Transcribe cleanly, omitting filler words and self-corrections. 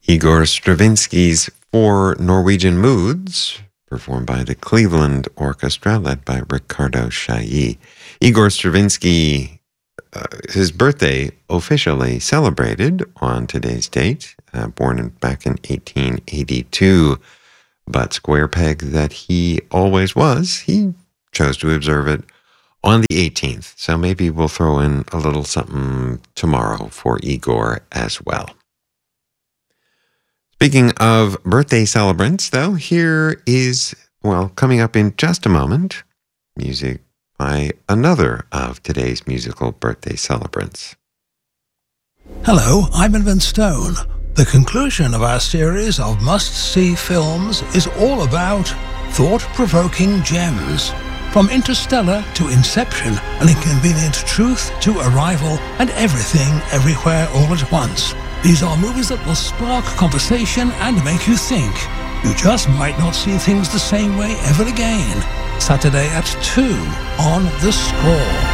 Igor Stravinsky's Four Norwegian Moods, performed by the Cleveland Orchestra, led by Ricardo Chailly. Igor Stravinsky, his birthday officially celebrated on today's date, born back in 1882, but square peg that he always was, he chose to observe it on the 18th. So maybe we'll throw in a little something tomorrow for Igor as well. Speaking of birthday celebrants, though, here is, coming up in just a moment, music by another of today's musical birthday celebrants. Hello, I'm Edmund Stone. The conclusion of our series of must-see films is all about thought-provoking gems. From Interstellar to Inception, An Inconvenient Truth to Arrival, and Everything, Everywhere, All at Once. These are movies that will spark conversation and make you think. You just might not see things the same way ever again. Saturday at 2 on The Score.